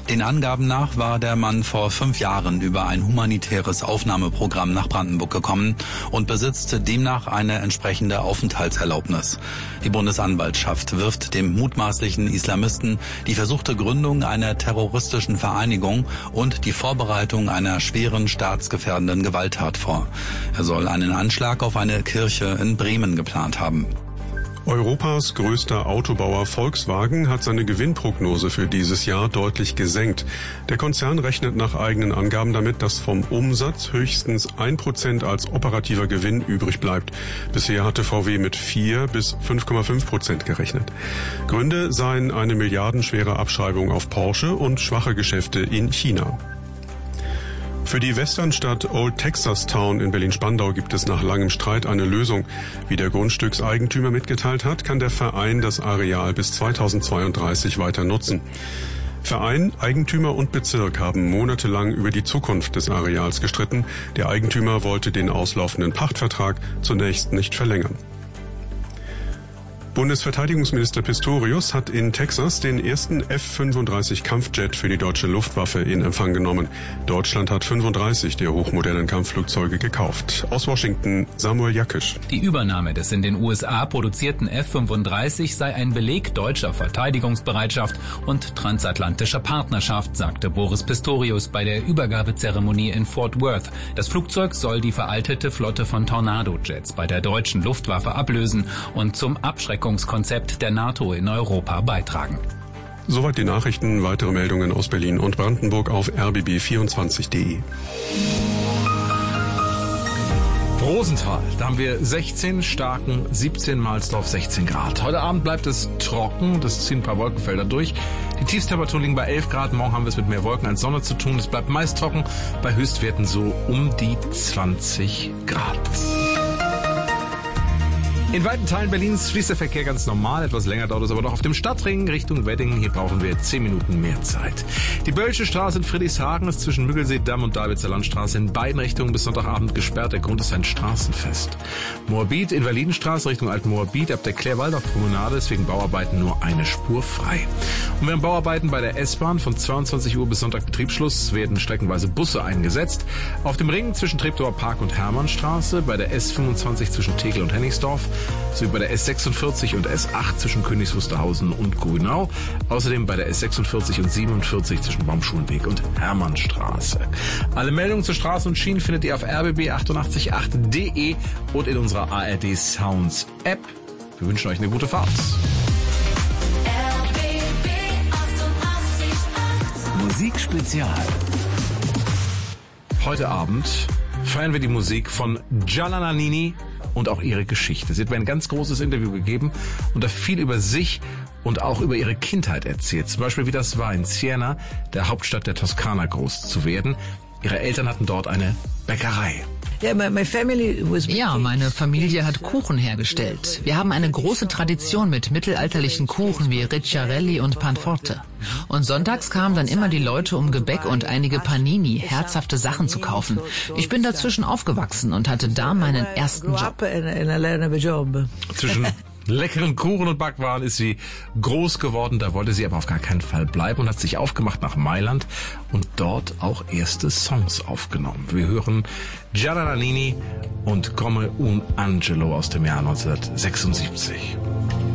Den Angaben nach war der Mann vor 5 Jahren über ein humanitäres Aufnahmeprogramm nach Brandenburg gekommen und besitzt demnach eine entsprechende Aufenthaltserlaubnis. Die Bundesanwaltschaft wirft dem mutmaßlichen Islamisten die versuchte Gründung einer terroristischen Vereinigung und die Vorbereitung einer schweren staatsgefährdenden Gewalttat vor. Er soll einen Anschlag auf eine Kirche in Bremen geplant haben. Europas größter Autobauer Volkswagen hat seine Gewinnprognose für dieses Jahr deutlich gesenkt. Der Konzern rechnet nach eigenen Angaben damit, dass vom Umsatz höchstens 1% als operativer Gewinn übrig bleibt. Bisher hatte VW mit 4 bis 5,5% gerechnet. Gründe seien eine milliardenschwere Abschreibung auf Porsche und schwache Geschäfte in China. Für die Westernstadt Old Texas Town in Berlin-Spandau gibt es nach langem Streit eine Lösung. Wie der Grundstückseigentümer mitgeteilt hat, kann der Verein das Areal bis 2032 weiter nutzen. Verein, Eigentümer und Bezirk haben monatelang über die Zukunft des Areals gestritten. Der Eigentümer wollte den auslaufenden Pachtvertrag zunächst nicht verlängern. Bundesverteidigungsminister Pistorius hat in Texas den ersten F-35 Kampfjet für die deutsche Luftwaffe in Empfang genommen. Deutschland hat 35 der hochmodernen Kampfflugzeuge gekauft. Aus Washington Samuel Jakisch. Die Übernahme des in den USA produzierten F-35 sei ein Beleg deutscher Verteidigungsbereitschaft und transatlantischer Partnerschaft, sagte Boris Pistorius bei der Übergabezeremonie in Fort Worth. Das Flugzeug soll die veraltete Flotte von Tornado-Jets bei der deutschen Luftwaffe ablösen und zum Abschreckungskonzept der NATO in Europa beitragen. Soweit die Nachrichten. Weitere Meldungen aus Berlin und Brandenburg auf rbb24.de. Rosenthal, da haben wir 16 Starken, 17 Mahlsdorf, 16 Grad. Heute Abend bleibt es trocken, das ziehen ein paar Wolkenfelder durch. Die Tiefstemperaturen liegen bei 11 Grad, morgen haben wir es mit mehr Wolken als Sonne zu tun. Es bleibt meist trocken, bei Höchstwerten so um die 20 Grad. In weiten Teilen Berlins fließt der Verkehr ganz normal. Etwas länger dauert es aber noch auf dem Stadtring Richtung Wedding. Hier brauchen wir 10 Minuten mehr Zeit. Die Böllsche Straße in Friedrichshagen ist zwischen Müggelsee-Damm und Davidser Landstraße in beiden Richtungen bis Sonntagabend gesperrt. Der Grund ist ein Straßenfest. Moabit, Invalidenstraße Richtung Alt-Moabit ab der Klärwaldorf-Promenade ist wegen Bauarbeiten nur eine Spur frei. Und während Bauarbeiten bei der S-Bahn von 22 Uhr bis Sonntag Betriebsschluss werden streckenweise Busse eingesetzt. Auf dem Ring zwischen Treptower Park und Hermannstraße, bei der S25 zwischen Tegel und Hennigsdorf, sowie bei der S46 und S8 zwischen Königs Wusterhausen und Grünau. Außerdem bei der S46 und 47 zwischen Baumschulenweg und Hermannstraße. Alle Meldungen zu Straßen und Schienen findet ihr auf rbb888.de und in unserer ARD Sounds App. Wir wünschen euch eine gute Fahrt. Musikspezial. Heute Abend feiern wir die Musik von Gianna Nannini und auch ihre Geschichte. Sie hat mir ein ganz großes Interview gegeben und da viel über sich und auch über ihre Kindheit erzählt. Zum Beispiel, wie das war, in Siena, der Hauptstadt der Toskana, groß zu werden. Ihre Eltern hatten dort eine Bäckerei. Ja, meine Familie hat Kuchen hergestellt. Wir haben eine große Tradition mit mittelalterlichen Kuchen wie Ricciarelli und Panforte. Und sonntags kamen dann immer die Leute, um Gebäck und einige Panini, herzhafte Sachen zu kaufen. Ich bin dazwischen aufgewachsen und hatte da meinen ersten Job. Zwischen leckeren Kuchen und Backwaren ist sie groß geworden, da wollte sie aber auf gar keinen Fall bleiben und hat sich aufgemacht nach Mailand und dort auch erste Songs aufgenommen. Wir hören Gianna Nannini und Come un Angelo aus dem Jahr 1976.